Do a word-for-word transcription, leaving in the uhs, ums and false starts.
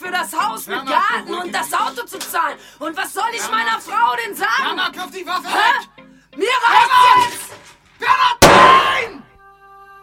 für das Haus mit Ja, Marco, Garten ruhig. und das Auto zu zahlen. Und was soll ich Ja, meiner Marco. Frau denn sagen? Ja, Marc, auf die Waffe Hä? weg! Mir reicht